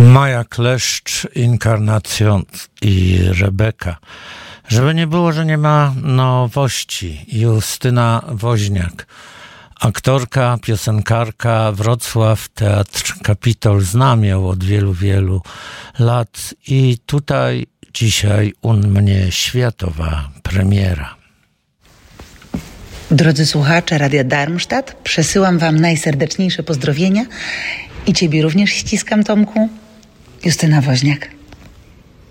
Maja Kleszcz, Inkarnacjon i Rebeka. Żeby nie było, że nie ma nowości. Justyna Woźniak, aktorka, piosenkarka, Wrocław, Teatr Kapitol. Znam ją od wielu, wielu lat i tutaj dzisiaj u mnie światowa premiera. Drodzy słuchacze Radia Darmstadt, przesyłam wam najserdeczniejsze pozdrowienia i ciebie również ściskam, Tomku. Justyna Woźniak.